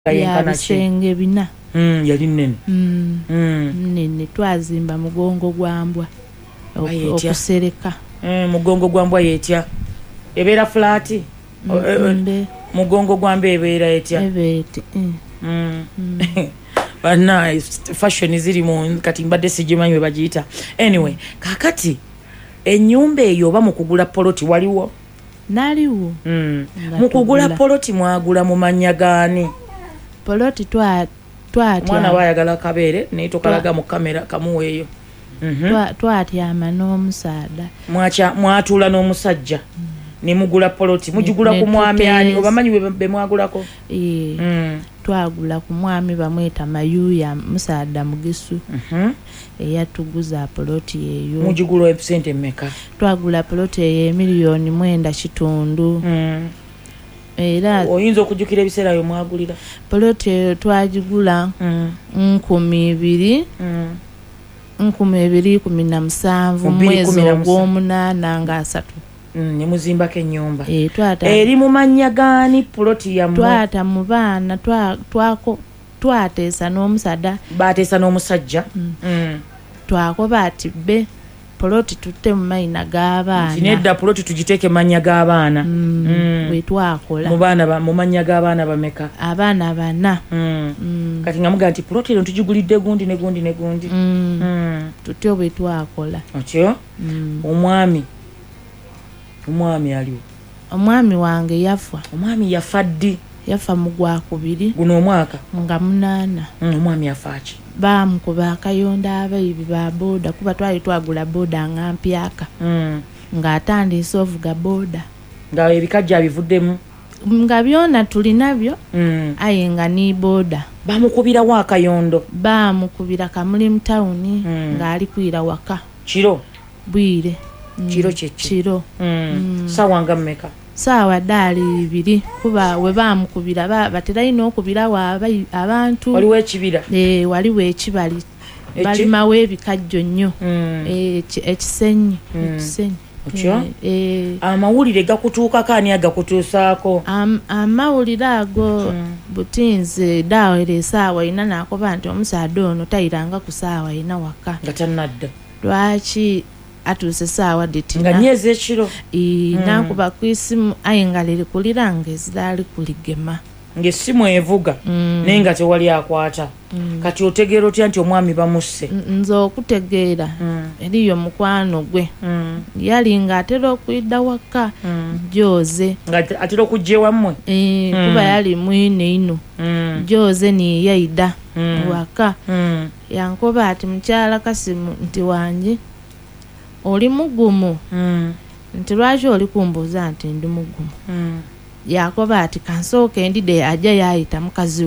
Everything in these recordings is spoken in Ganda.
ya bisenge bina yali nene nene twazimba mugongo gwambwa okusereka mugongo gwambwa yetya ebeera flat mugongo gwambwa ebeera etya ebeti bana fashion ziri mu kati mbadde sigimanyi bagiyita anyway kakati ennyumba eyo oba mukugula poloti waliwo naliwo mukugula poloti mwagula mu mannya gaani poloti twatya mwana wayagala kabeere naye tokalaga mu kamera kamuweeyo twatyama n'omusaada mwatuula n'omusajja ne mugula poloti mugigula ku mwami ani obamanyi be mwagulako twagula ku mwami bamweta Mayuya musaada Mugisu eyatuguza poloti eyo mugigula ebisente mmeka twagula poloti eyo $1,500,000 era oyinza okujjukira ebiseera yo mwagulira poloti eyo twagigula 2017 mwezi ogw'omunaana nga 3 ne muzimbako ennyumba eri mu mannya gaani poloti yammwe twata mu baana twateesa n'omusada baateesa n'omusajja twakoba ati bbe poloti tutte mu mayina g'abaana kinedda poloti tugiteeke mannya g'abaana bwe twakola mu mannya g'abaana bameka abaana 4 kati nga muga nti poloti eno tugigulidde gundi ne gundi ne gundi tutyo bwe twakola otyo omwami aliwo omwami wange yafa omwami yafa ddi yafa mu Gwakubiri guno omwaka nga 8 omwami yafa ki bamukuba akayonda abayibi ba boda kuba twali twagula boda nga mpyaka nga atandise ovuga boda nga ebikajja abivuddemu nga byona tulinabyo aye nga ni boda bamukubira wa akayondo bamukubira Kamuli mu tawuni nga ali kwira waka kiro bwire kiro kyeki kiro sawa nga mmeka sawa dali 2 kuba we bamukubira batera ino okubira wa abantu waliwo ekibira waliwo ekibali balimawo ebikajjo nnyo ekisenyi otyo amawulire gakutuukako ani agakutuusaako amawulire ago butinze daawera esaawa ina nakoba nti omusaada ono tayiranga ku saawa ina waka nga tannadda lwaki atuuse saawa detina nga nyezi ekiro nakuba ku isimu aye nga liri kulira nga ezirali kuligema ng'essimu evuga naye nga tewali akwata kati otegeera otya nti omwami bamusse nze okutegeera eriyo mukwano gwe yali ng'atera okuyidda waka Jooze nga atera okujja ewammwe kuba yali mwine ino Jooze niyeyayida waka yankoba ati mukyala Kasimu nti wange oli mugumu nti lwaki oli kumbuuza nti ndi mugumu yakoba ati kansooke ndide ajja yayita mukazi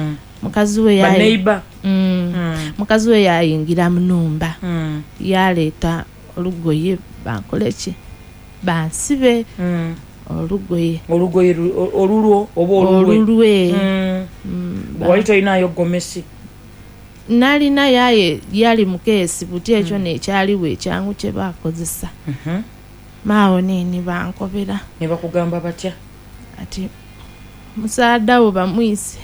we yayingira mu nnumba yaleeta olugoye bankoleki bansibe olugoye olulwo oba olulwe wali tolinayo gomesi nalina yaye yali mukeesi buti ekyo nekyaliwo ekyangu kye bakozesa maawo nini bankobera ne bakugamba batya ati musaada wo bamwise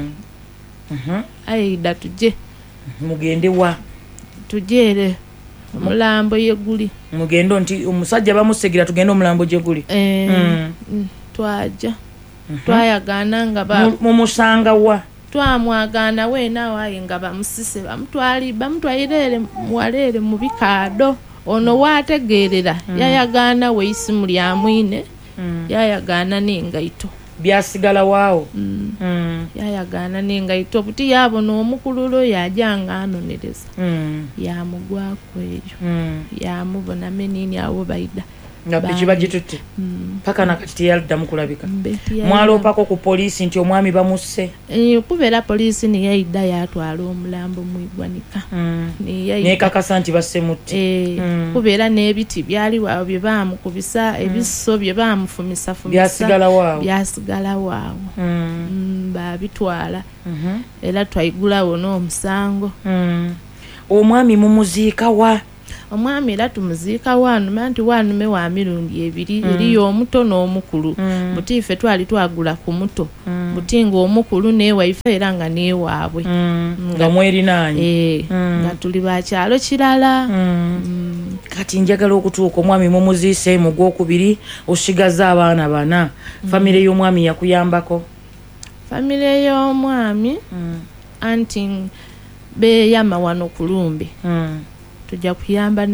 ayida tuje mugende wa tujere omulambo yeguli mugendo nti omusajja bamusegira tugende omulambo gyeguli twaja twayagana nga mumusanga wa twamwagana weena waye nga bamusise bamutwalire muwaleere mu bikaado ono waategeerera yayagana we isimu lya mwine yayagana n'engaito byasigala waawo yayagana n'engaito buti yabona omukululo yajanga anonereza yamugwako eyo yamubona menini awo baida nga piki bagitutte paka nakati teyaliddamu kulabika mwaloopako ku poliisi nti omwami bamusse kubeera poliisi neyayidda yatwala omulambo mwigwanika nekakasa nti bassemutte kubeera n'ebiti byaliwaawo bye bamukubisa ebiso bye bamufumisa byasigala waawo babitwala era twayigulawo n'omusango omwami mumuziika wa omwami era tumuziika Wanume anti Wanume wa mirundi ebiri eriyo omuto n'omukulu buti ife twali twagula ku muto buti ng'omukulu neewaife era nga neewaabwe nga mwerinaanye nga tuli bakyalo kirala. Kati njagala okutuuka omwami mumuziise mu gwokubiri osigaza abaana bana famire y'omwami yakuyambako? Famire y'omwami anti beyama wano ku Lumbe tujja kuyamba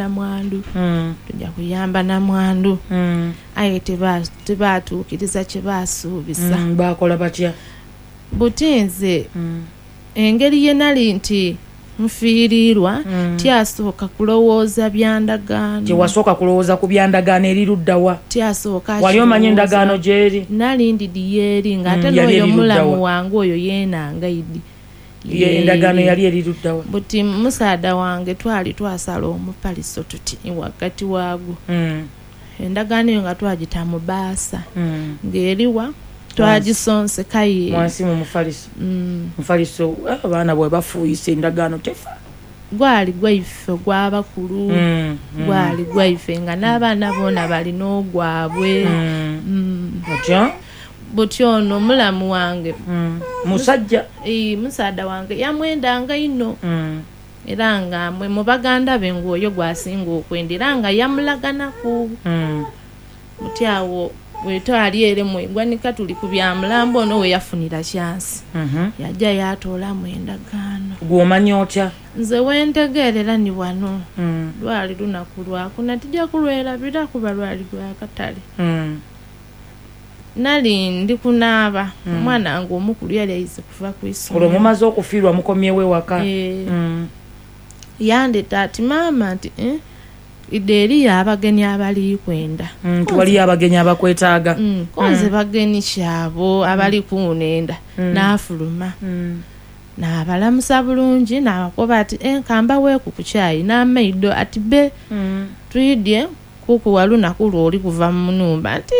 na mwandu aye tebaatuukiriza kye baasuubisa. Baakola batya? Buti nze engeri ye nali nti nfiirirwa tyasooka kulowooza byandagaano. Tewasooka kulowooza ku byandagaano eri luddawa? Tyasooka wali omanyi endagaano gyeri? nali ndidi yeeri ng'ate n'oyo mulamu wange oyo yeenangaidi endagaano yali eri luddawa? buti musaada wange twali twasala omupaliso tuti wakati waago endagaano eyo nga twagita mu baasa ng'eriwa twagisonse kaye mwansi mu mufaliso abaana bwe bafuuyisa endagaano tefa gwali gwaife gw'abakulu gwali gwaife nga n'abaana boona balina ogwabwe. Otya? buti ono mulamu wange musajja musaada wange yamwendanga ino era nga mwe mu baganda be ng'oyo gwasinga okwenda era nga yamulaganaku buti awo bwetwali ere mwegwanika tuli ku byamulambo ono we yafunira kyansi yajja yatoolamu endagaano. Gw'omanyi otya? Nze wentegeerera ni wano lwali lunaku lwakuna tijja kulwerabira kuba lwali lwakatale. Nali ndi kunaaba omwana wange omukulu yali ayize kuva ku isomero. Olwo mumaze okufiirwa mukomyewo ewaka? Yandeta ati maama nti idde eriyo abagenyi abali kwenda. Waliyo abagenyi abakwetaaga? Konze bagenyi kyabo abali kunenda n'afuluma n'abalamusa bulungi n'abakoba ati nkamba weeku ku kyayi n'amaido ati be tuyidye kuku walunaku lw'oli kuva mu nnumba nti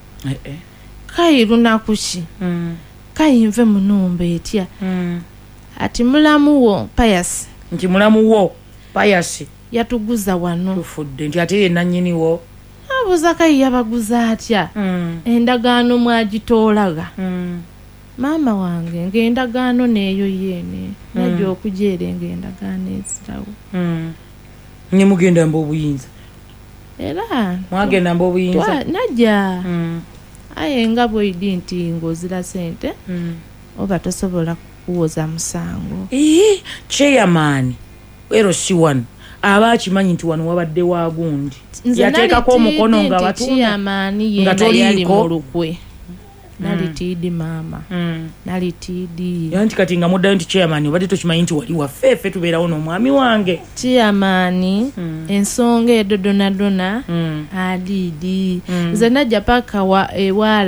kayi lunaku ki kayi nve mu nnumba etya ati mulamu wo Payasi. Nti mulamu wo Payasi yatuguza wano tufudde nti ate ye nannyini wo? abuuza kayi yabaguza atya endagaano mwagitoolaga? Maama wange ng'endagaano neeyo yeene najja okujeerenga endagaano ezirawo. Ne mugenda mba obuyinza? Era mwagenda mba obuyinza? Najja aye nga bw'oyidi nti ng'ozira sente oba tosobola kuwoza musango. Chairman LC wano aba akimanyi nti wano wabadde waagundi yateekako omukono nga batunda nga toliiko nalitidi maama nalitidi yanti kati nga muddayo nti chairman obadde tokimanyi nti wali waffeeffe tubeerawo n'omwami wange chairman ensonga edodonadona adidi nze najja paka ewa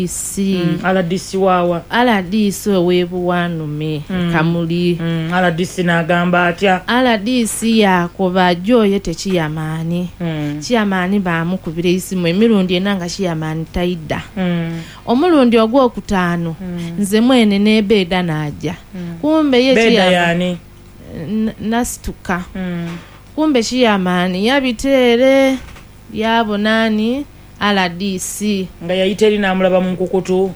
RDC waawa RDC oweebuwanume Kamuli RDC n'agamba atya? RDC yakoba joye tekiyamaani chairman baamukubira isimu emirundi ena nga chairman taidda omulundi ogwokutaano nze mwene n'ebeeda n'ajja kumbe ye chairman nasituka kumbe chairman yabiteere yabonani RDC nga yayita eri n'amulaba mu nkukutu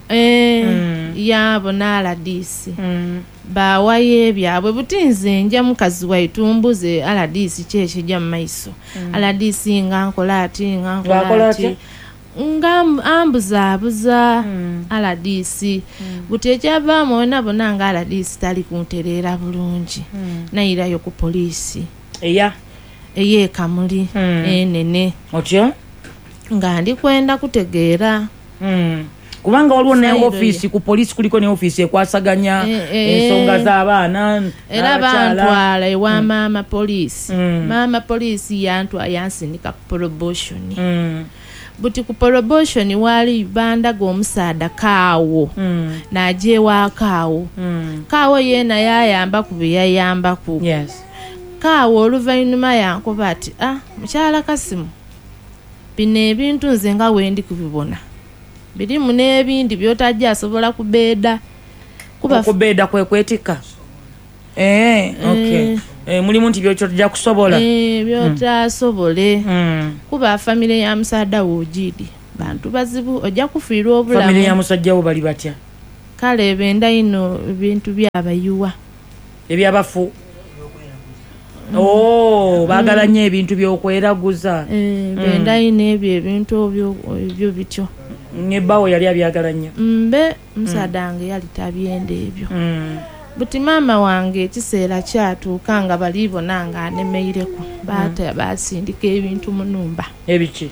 yabona RDC bawayo ebyabwe buti nze nja mukazi waitumbuze RDC kyekijja mu maiso RDC nga nkola ati nga ambuzaabuza RDC buti ekyavaamu ona bona nga RDC tali kuntereera bulungi nayirayo ku poliisi eye Kamuli enene otyo nga ndi kwenda kutegeera kubanga waliwo ne office ku poliisi kuliko ne office ekwasaganya ensonga z'abaana era bantwala ewa maama poliisi maama poliisi yansindika ku probation buti ku probation wali bandaga omusaada Kaawo n'ajeewa Kaawo yeena yayamba ku bye yayambaku Kaawo oluvannyuma yankuba ati mukyala Kasimu bino ebintu nze nga wendi kubibona birimu n'ebindi byotajja asobola kubeeda kubeeda kwe kwetika mulimu nti byokyo tujja kusobola byotasobole kuba famire ya musaada wojidi bantu bazibu ojja kufiirwa obulamu. Famire ya musajja wo bali batya? Kale benda ino ebintu byabayuwa ebyabafu baagala nnyo ebintu by'okweraguza. Benda ino ebyo ebintu ebyo bityo nebbawo yali abyagala nnyo. Mbe musaada wange yali tabyenda ebyo. Buti maama wange ekiseera kyatuuka nga bali bona nga anemeireko basindika ebintu mu nnumba. Ebiki?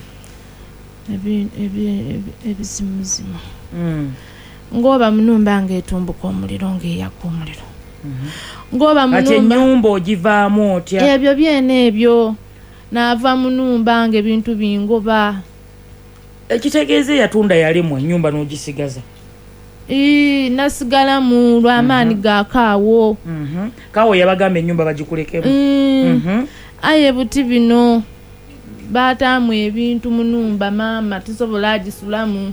Ebizimuzimu. Ngoba mu nnumba ng'etumbuka omuliro ng'eyaka omuliro. Ngoba mu nnumba. Ate ennyumba ogivaamu otya? Ebyo byena ebyo naava mu nnumba ng'ebintu bingoba. Ekitegeeza yatunda yalemwa ennyumba n'ogisigaza? Nasigala mu lw'amaani ga kaawo. Kaawo yabagamba ennyumba bagikulekemu. Aye buti bino baataamu ebintu mu nnumba maama tusobola agisulamu.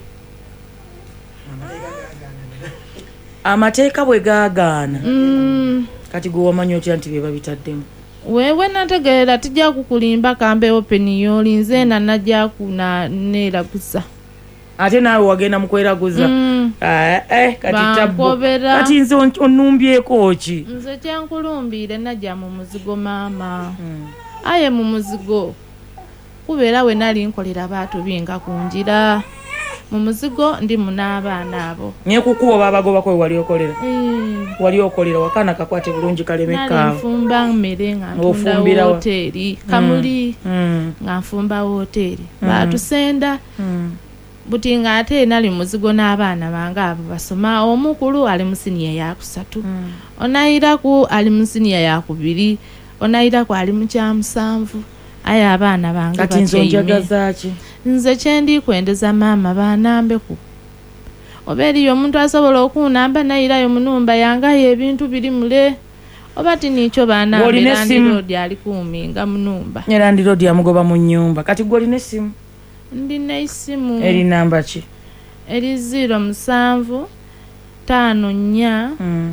Amateeka bwe gaagaana. Kati gwe wamanyi otya nti bye babitaddemu? Wewe nategeera tijja kukulimba kambe openi yolinze na najja kuna neeraguza. Ate naawe wagenda mu kweraguza? Kati tabbo. Kati nze onnumbyeko ki? Nze kyankulumbiire najja mu muzigo maama. Aye mu muzigo kubeera we nali nkolera baatu binga ku njira. Mu muzigo ndi munaabaana abo. Nye kukubo babagobako wali okolera? Wali okolera wakana kakwate bulungi kalemeka. Nali nfumba mmere nga ntunda hoteri. Kamuli nga nfumba hoteri. Baatusenda. Buti nga ate nali muzigo n'abaana bange abo basoma. Omukulu ali mu siniya ya kusatu. Onayiraku ali mu siniya ya kubiri. Onayiraku ali mu kya musanvu. Aya abaana bange kati nzo njagaza ki? Nze kyendi kwendeza maama banambeku. Oba eriyo omuntu asobola okunamba nayirayo mu nnumba yange ebintu biri mule. Oba tinikyo banambe Landlord ali kuuminga mu nnumba. Landlord yamugoba mu nnyumba. Kati gwe olina essimu? Ndina essimu. Eri namba ki? Eri 07 54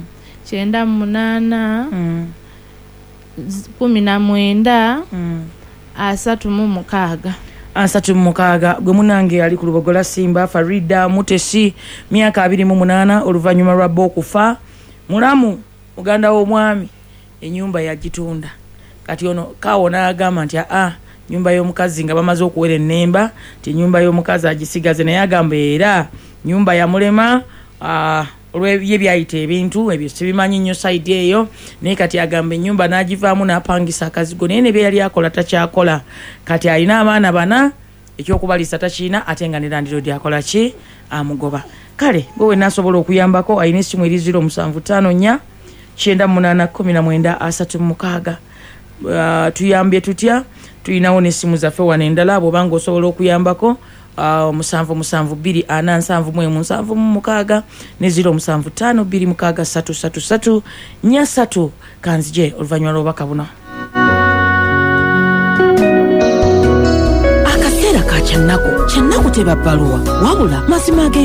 98 19 36 gwe munange ali ku Lubogola Simba Farida Mutesi myaka 28 oluvanyuma lwa bbo okufa mulamu muganda w'omwami ennyumba yagitunda kati ono Kaawo n'agamba nti nyumba y'omukazi nga bamaze okuwera ennemba ti nyumba y'omukazi agisigaze naye agamba era nyumba ya mulema olw'ebye byayita ebintu ebyo sibimanyi nnyo side eyo naye kati agamba ennyumba n'agivaamu n'apangisa akazigo naye ne bye yali akola takyakola kati alina abaana bana ekyokubalisa takiina ate nga ne Landlord akola ki amugoba. Kale gwe wenna asobola okuyambako alina essimu eri 0754 981936. Tuyambye tutya? Tuyinawo n'essimu zaffe wano endala bw'obanga osobola okuyambako 77247776 ne 07526333 kanzije oluvannyuma lw'obubaka buno. Akaseera ka kyannako teba bbaluwa wabula mazima